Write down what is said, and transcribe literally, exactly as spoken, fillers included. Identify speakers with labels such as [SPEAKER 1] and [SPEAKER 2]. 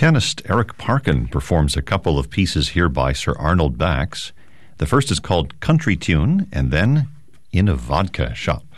[SPEAKER 1] Pianist Eric Parkin performs a couple of pieces here by Sir Arnold Bax. The first is called Country Tune, and then In a Vodka Shop.